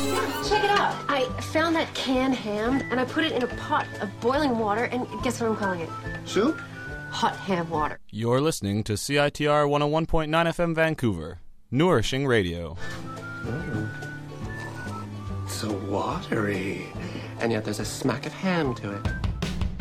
Check it out. I found that canned ham, and I put it in a pot of boiling water, and guess what I'm calling it? Soup? Hot ham water. You're listening to CITR 101.9 FM Vancouver, nourishing radio. So watery. And yet there's a smack of ham to it.